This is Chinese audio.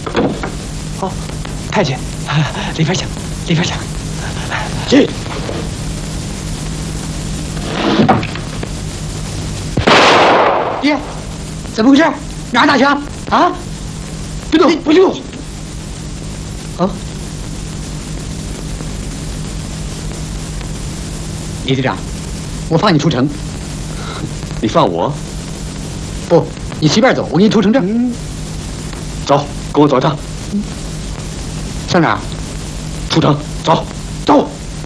哦，太监，里边请，里边请。 进。 爹，怎么回事？哪儿打枪？啊？ 别动，不许动！ 啊？李队长，我放你出城。 你放我？ 不，你随便走，我给你出城证。 走，跟我走一趟。 上哪儿？ 出城，走。